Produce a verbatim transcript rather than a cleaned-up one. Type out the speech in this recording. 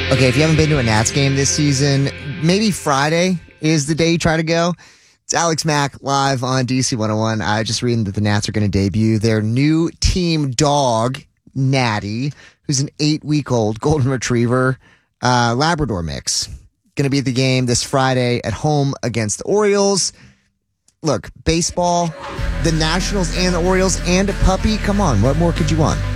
Okay, if you haven't been to a Nats game this season, maybe Friday is the day you try to go. It's Alex Mack live on D C one oh one. I just reading that the Nats are going to debut their new team dog, Natty, who's an eight-week-old golden retriever uh, Labrador mix. Going to be at the game this Friday at home against the Orioles. Look, baseball, the Nationals and the Orioles and a puppy. Come on, what more could you want?